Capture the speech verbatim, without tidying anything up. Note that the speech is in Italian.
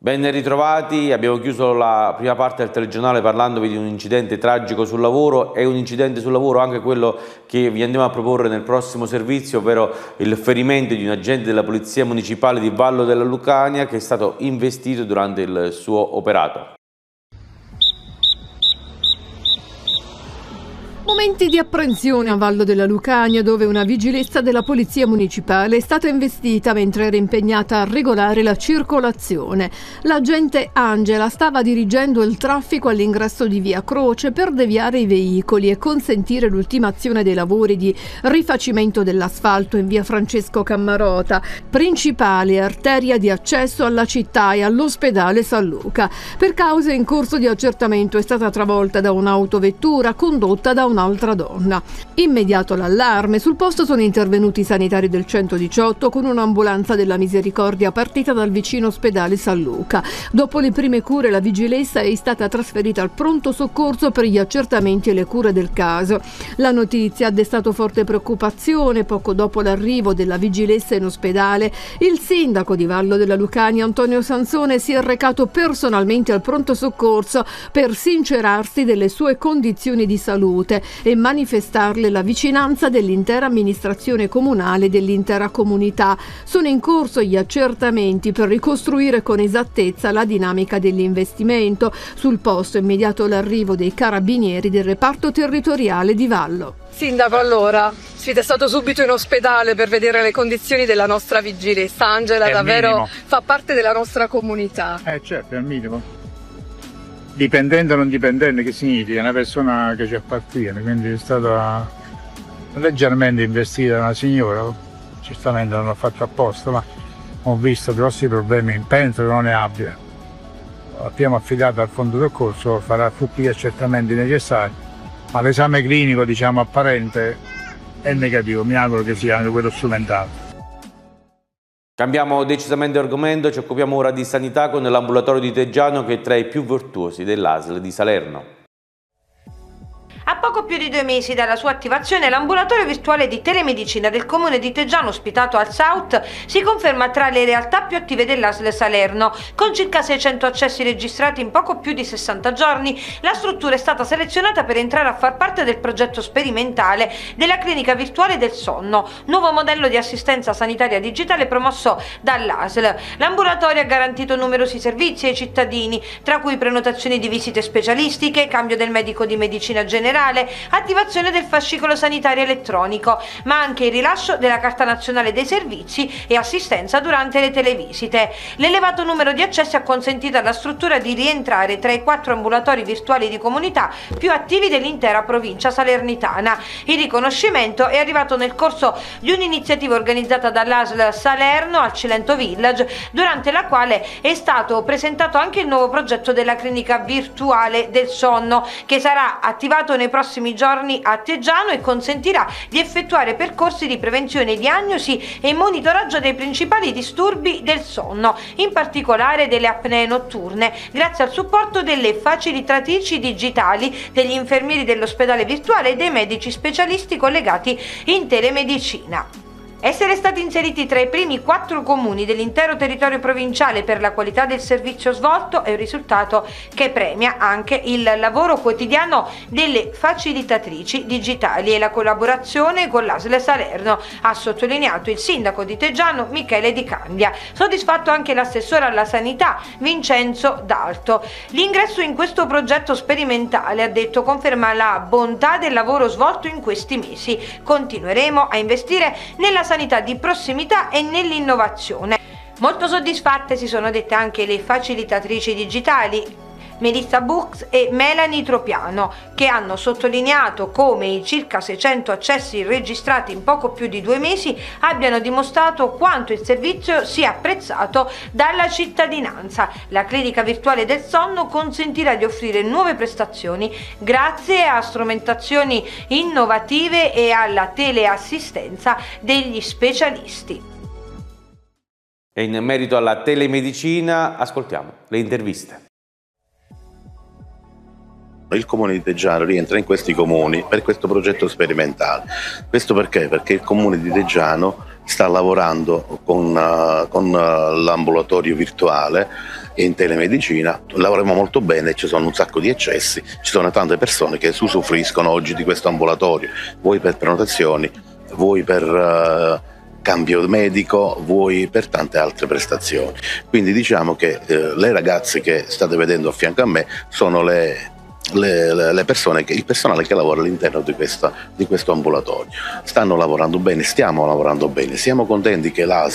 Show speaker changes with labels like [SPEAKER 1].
[SPEAKER 1] Ben ritrovati, abbiamo chiuso la prima parte del telegiornale parlandovi di un incidente tragico sul lavoro e un incidente sul lavoro anche quello che vi andiamo a proporre nel prossimo servizio, ovvero il ferimento di un agente della Polizia Municipale di Vallo della Lucania che è stato investito durante il suo operato.
[SPEAKER 2] Momenti di apprensione a Vallo della Lucania, dove una vigilessa della Polizia Municipale è stata investita mentre era impegnata a regolare la circolazione. L'agente Angela stava dirigendo il traffico all'ingresso di Via Croce per deviare i veicoli e consentire l'ultimazione dei lavori di rifacimento dell'asfalto in Via Francesco Cammarota, principale arteria di accesso alla città e all'ospedale San Luca. Per cause in corso di accertamento è stata travolta da un'autovettura condotta da un un'altra donna. Immediato l'allarme, sul posto sono intervenuti i sanitari del centodiciotto con un'ambulanza della Misericordia partita dal vicino ospedale San Luca. Dopo le prime cure la vigilessa è stata trasferita al pronto soccorso per gli accertamenti e le cure del caso. La notizia ha destato forte preoccupazione. Poco dopo l'arrivo della vigilessa in ospedale, il sindaco di Vallo della Lucania Antonio Sansone si è recato personalmente al pronto soccorso per sincerarsi delle sue condizioni di salute e manifestarle la vicinanza dell'intera amministrazione comunale e dell'intera comunità. Sono in corso gli accertamenti per ricostruire con esattezza la dinamica dell'investimento. Sul posto è immediato l'arrivo dei carabinieri del reparto territoriale di Vallo.
[SPEAKER 3] Sindaco, allora, siete stato subito in ospedale per vedere le condizioni della nostra vigilessa. Angela davvero minimo. Fa parte della nostra comunità.
[SPEAKER 4] Eh certo, è il minimo. Dipendente o non dipendente, che significa? È una persona che ci appartiene, quindi è stata leggermente investita da una signora, certamente non l'ho fatto apposta, ma ho visto grossi problemi, penso che non ne abbia. Abbiamo affidato al fondo soccorso, farà tutti gli accertamenti necessari, ma l'esame clinico, diciamo, apparente è negativo, mi auguro che sia anche quello strumentale.
[SPEAKER 1] Cambiamo decisamente argomento, ci occupiamo ora di sanità con l'ambulatorio di Teggiano che è tra i più virtuosi dell'A S L di Salerno.
[SPEAKER 5] A poco più di due mesi dalla sua attivazione, l'ambulatorio virtuale di telemedicina del comune di Teggiano, ospitato al South, si conferma tra le realtà più attive dell'A S L Salerno. Con circa seicento accessi registrati in poco più di sessanta giorni, la struttura è stata selezionata per entrare a far parte del progetto sperimentale della clinica virtuale del sonno, nuovo modello di assistenza sanitaria digitale promosso dall'A S L. L'ambulatorio ha garantito numerosi servizi ai cittadini, tra cui prenotazioni di visite specialistiche, cambio del medico di medicina generale, attivazione del fascicolo sanitario elettronico, ma anche il rilascio della carta nazionale dei servizi e assistenza durante le televisite. L'elevato numero di accessi ha consentito alla struttura di rientrare tra i quattro ambulatori virtuali di comunità più attivi dell'intera provincia salernitana. Il riconoscimento è arrivato nel corso di un'iniziativa organizzata dall'A S L Salerno al Cilento Village, durante la quale è stato presentato anche il nuovo progetto della clinica virtuale del sonno, che sarà attivato nei prossimi giorni a Teggiano e consentirà di effettuare percorsi di prevenzione, diagnosi e monitoraggio dei principali disturbi del sonno, in particolare delle apnee notturne, grazie al supporto delle facilitatrici digitali, degli infermieri dell'ospedale virtuale e dei medici specialisti collegati in telemedicina. Essere stati inseriti tra i primi quattro comuni dell'intero territorio provinciale per la qualità del servizio svolto è un risultato che premia anche il lavoro quotidiano delle facilitatrici digitali e la collaborazione con l'A S L Salerno, ha sottolineato il sindaco di Teggiano Michele Di Candia. Soddisfatto anche l'assessore alla sanità Vincenzo D'Alto. L'ingresso in questo progetto sperimentale, ha detto, conferma la bontà del lavoro svolto in questi mesi. Continueremo a investire nella sanità di prossimità e nell'innovazione. Molto soddisfatte si sono dette anche le facilitatrici digitali Melissa Bux e Melanie Tropiano, che hanno sottolineato come i circa seicento accessi registrati in poco più di due mesi abbiano dimostrato quanto il servizio sia apprezzato dalla cittadinanza. La clinica virtuale del sonno consentirà di offrire nuove prestazioni grazie a strumentazioni innovative e alla teleassistenza degli specialisti.
[SPEAKER 1] E in merito alla telemedicina ascoltiamo le interviste.
[SPEAKER 6] Il comune di Teggiano rientra in questi comuni per questo progetto sperimentale. Questo perché? Perché il comune di Teggiano sta lavorando con, uh, con uh, l'ambulatorio virtuale e in telemedicina, lavoriamo molto bene, ci sono un sacco di eccessi, ci sono tante persone che usufruiscono oggi di questo ambulatorio, vuoi per prenotazioni, vuoi per uh, cambio medico, vuoi per tante altre prestazioni. Quindi diciamo che uh, le ragazze che state vedendo a fianco a me sono le Le, le persone, che, il personale che lavora all'interno di, questa, di questo ambulatorio. Stanno lavorando bene, stiamo lavorando bene, siamo contenti che l'A S